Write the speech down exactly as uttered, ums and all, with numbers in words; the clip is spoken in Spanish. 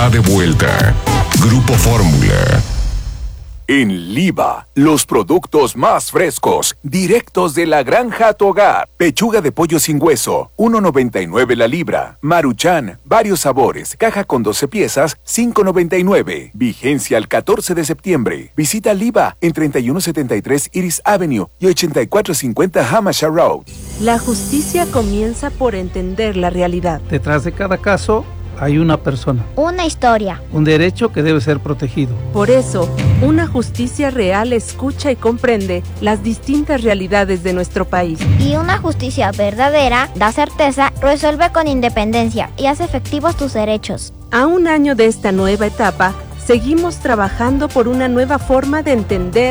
De vuelta. Grupo Fórmula. En Liva, los productos más frescos, directos de la granja a tu hogar. Pechuga de pollo sin hueso, uno noventa y nueve la libra. Maruchan, varios sabores, caja con doce piezas, cinco noventa y nueve. Vigencia al catorce de septiembre. Visita Liva en treinta y uno setenta y tres Iris Avenue y ochenta y cuatro cincuenta Hampshire Road. La justicia comienza por entender la realidad. Detrás de cada caso hay una persona, una historia, un derecho que debe ser protegido. Por eso, una justicia real escucha y comprende las distintas realidades de nuestro país. Y una justicia verdadera da certeza, resuelve con independencia y hace efectivos tus derechos. A un año de esta nueva etapa, seguimos trabajando por una nueva forma de entender